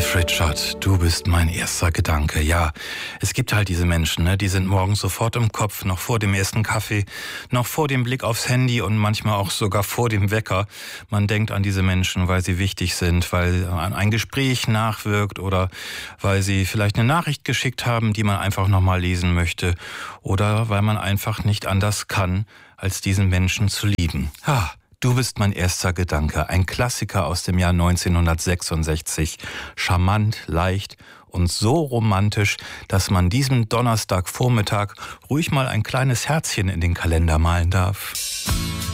Richard, du bist mein erster Gedanke. Ja, es gibt halt diese Menschen, ne? Die sind morgens sofort im Kopf, noch vor dem ersten Kaffee, noch vor dem Blick aufs Handy und manchmal auch sogar vor dem Wecker. Man denkt an diese Menschen, weil sie wichtig sind, weil ein Gespräch nachwirkt oder weil sie vielleicht eine Nachricht geschickt haben, die man einfach nochmal lesen möchte oder weil man einfach nicht anders kann, als diesen Menschen zu lieben. Du bist mein erster Gedanke, ein Klassiker aus dem Jahr 1966, charmant, leicht und so romantisch, dass man diesem Donnerstagvormittag ruhig mal ein kleines Herzchen in den Kalender malen darf.